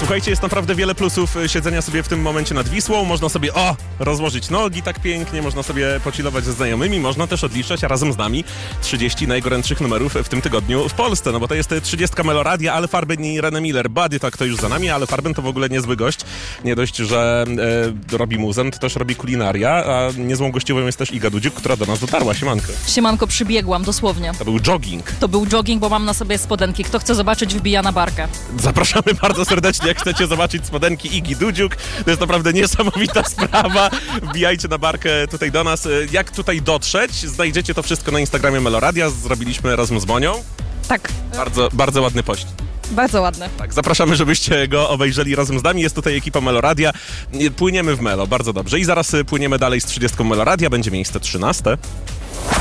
Słuchajcie, jest naprawdę wiele plusów siedzenia sobie w tym momencie nad Wisłą. Można sobie, rozłożyć nogi tak pięknie, można sobie pochillować ze znajomymi, można też odliczać razem z nami 30 najgorętszych numerów w tym tygodniu w Polsce, no bo to jest 30 Meloradia, Ale Farben i René Miller. Buddy tak to już za nami, Ale Farben to w ogóle niezły gość. Nie dość, że robi muzę, to też robi kulinaria, a niezłą gościową jest też Iga Dudziuk, która do nas dotarła. Siemanko. Siemanko, przybiegłam, dosłownie. To był jogging. To był jogging, bo mam na sobie spodenki. Kto chce zobaczyć, wbija na barkę. Zapraszamy bardzo serdecznie, jak chcecie zobaczyć spodenki Igi Dudziuk. To jest naprawdę niesamowita sprawa. Wbijajcie na barkę tutaj do nas. Jak tutaj dotrzeć? Znajdziecie to wszystko na Instagramie Meloradia. Zrobiliśmy razem z Monią. Tak. Bardzo, bardzo ładny pość. Bardzo ładne. Tak, zapraszamy, żebyście go obejrzeli razem z nami. Jest tutaj ekipa Meloradia. Płyniemy w Melo, bardzo dobrze. I zaraz płyniemy dalej z 30 Meloradia. Będzie miejsce 13.